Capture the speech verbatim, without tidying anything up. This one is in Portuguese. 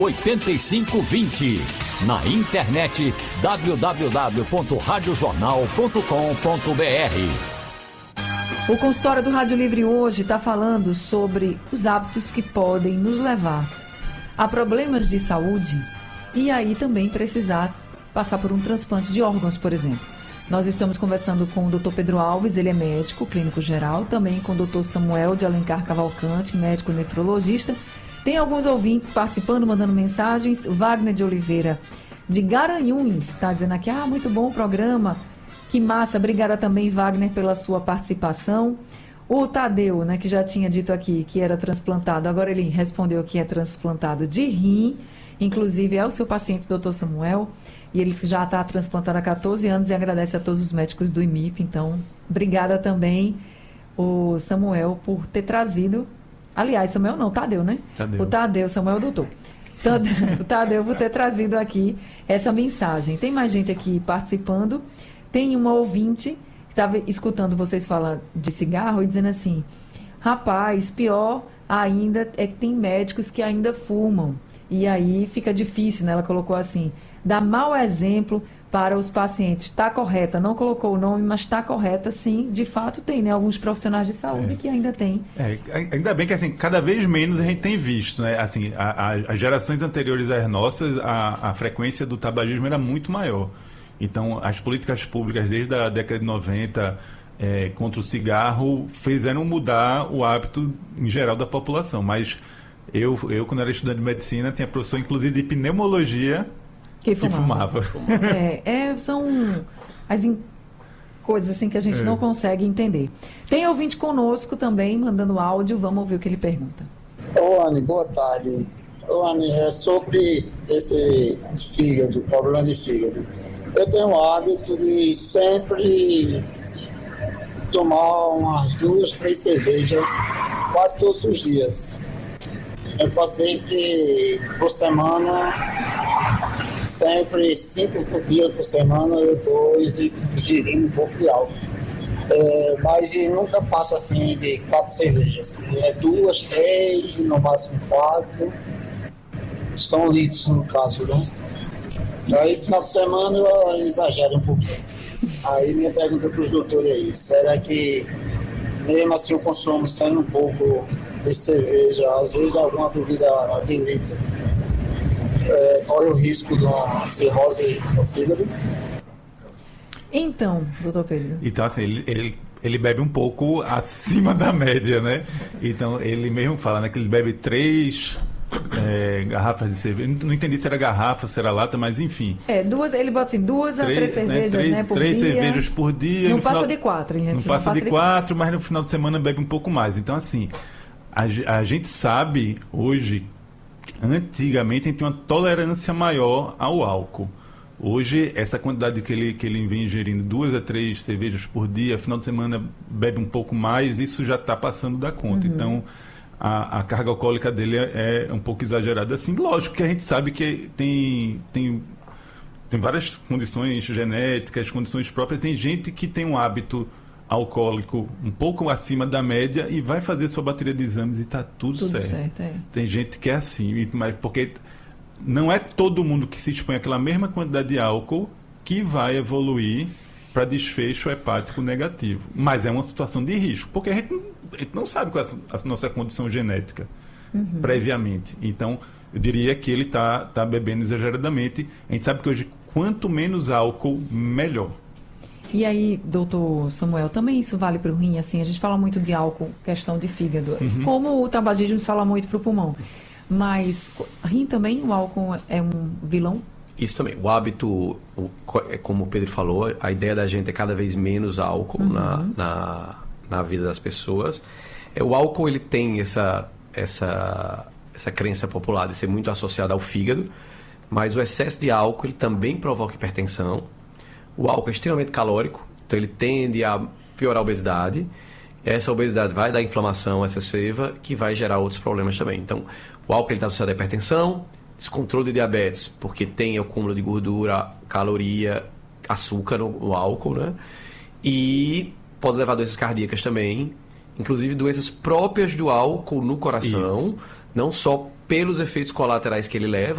oito cinco dois zero. Na internet w w w ponto rádio jornal ponto com ponto b r. O consultório do Rádio Livre hoje está falando sobre os hábitos que podem nos levar a problemas de saúde e aí também precisar passar por um transplante de órgãos, por exemplo. Nós estamos conversando com o doutor Pedro Alves, ele é médico, clínico geral, também com o doutor Samuel de Alencar Cavalcante, médico nefrologista. Tem alguns ouvintes participando, mandando mensagens. Wagner de Oliveira, de Garanhuns, está dizendo aqui, ah, muito bom o programa, que massa. Obrigada também, Wagner, pela sua participação. O Tadeu, né, que já tinha dito aqui que era transplantado, agora ele respondeu que é transplantado de rim, inclusive é o seu paciente, doutor Samuel, e ele já está transplantado há catorze anos e agradece a todos os médicos do I M I P. Então, obrigada também, o Samuel, por ter trazido... Aliás, Samuel não, Tadeu, né? Tadeu. O Tadeu, Samuel é o doutor. O Tadeu por ter trazido aqui essa mensagem. Tem mais gente aqui participando. Tem uma ouvinte que estava escutando vocês falar de cigarro e dizendo assim, rapaz, pior ainda é que tem médicos que ainda fumam. E aí fica difícil, né? Ela colocou assim, dá mau exemplo para os pacientes. Está correta, não colocou o nome, mas está correta, sim, de fato tem, né? Alguns profissionais de saúde é. que ainda tem. É, ainda bem que, assim, cada vez menos a gente tem visto, né? Assim, a, a, as gerações anteriores às nossas, a, a frequência do tabagismo era muito maior. Então, as políticas públicas desde a década de noventa é, contra o cigarro fizeram mudar o hábito em geral da população. Mas eu, eu quando era estudante de medicina, tinha professor, inclusive, de pneumologia, Que fumava. Que fumava. É, é, são as in... coisas assim que a gente é. não consegue entender. Tem ouvinte conosco também, mandando áudio. Vamos ouvir o que ele pergunta. Ô, Anny, boa tarde. Ô, Anny, é sobre esse fígado, problema de fígado. Eu tenho o hábito de sempre tomar umas duas, três cervejas quase todos os dias. Eu passei que por semana... Sempre, cinco por dia por semana, eu estou exigindo um pouco de álcool. É, mas nunca passa assim de quatro cervejas. É duas, três, no máximo quatro. São litros no caso, né? Aí, final de semana, eu exagero um pouquinho. Aí, minha pergunta para os doutores aí: será que, mesmo assim, o consumo sendo um pouco de cerveja, às vezes alguma bebida de litro, É, qual é o risco de uma cirrose no fígado? Então, doutor Pedro. Então, assim, ele, ele, ele bebe um pouco acima da média, né? Então, ele mesmo fala, né, que ele bebe três é, garrafas de cerveja. Não entendi se era garrafa, se era lata, mas enfim. É, duas, ele bota assim, duas três, a três cervejas, né, três, né por três dia. Três cervejas por dia. Não passa final, de quatro, gente. Não, não passa, passa de, de quatro, quatro, mas no final de semana bebe um pouco mais. Então, assim, a, a gente sabe hoje... Antigamente a gente tinha uma tolerância maior ao álcool. Hoje, essa quantidade que ele, que ele vem ingerindo, duas a três cervejas por dia, final de semana bebe um pouco mais, isso já está passando da conta. Uhum. Então, a, a carga alcoólica dele é, é um pouco exagerada. Assim, lógico que a gente sabe que tem, tem, tem várias condições genéticas, condições próprias. Tem gente que tem um hábito alcoólico um pouco acima da média e vai fazer sua bateria de exames e está tudo, tudo certo. certo é. Tem gente que é assim, mas porque não é todo mundo que se expõe àquela mesma quantidade de álcool que vai evoluir para desfecho hepático negativo. Mas é uma situação de risco, porque a gente não, a gente não sabe qual é a nossa condição genética uhum. previamente. Então, eu diria que ele está tá bebendo exageradamente. A gente sabe que hoje, quanto menos álcool, melhor. E aí, doutor Samuel, também isso vale para o rim, assim, a gente fala muito de álcool, questão de fígado, uhum. como o tabagismo fala muito para o pulmão, mas rim também, o álcool é um vilão? Isso também, o hábito, o, como o Pedro falou, a ideia da gente é cada vez menos álcool uhum. na, na, na vida das pessoas. É, o álcool, ele tem essa, essa, essa crença popular de ser muito associado ao fígado, mas o excesso de álcool, ele também provoca hipertensão. O álcool é extremamente calórico, então ele tende a piorar a obesidade. Essa obesidade vai dar inflamação excessiva, que vai gerar outros problemas também. Então, o álcool está associado à hipertensão, descontrole de diabetes, porque tem acúmulo de gordura, caloria, açúcar no, no álcool, né? E pode levar a doenças cardíacas também, inclusive doenças próprias do álcool no coração, Isso. não só pelos efeitos colaterais que ele leva,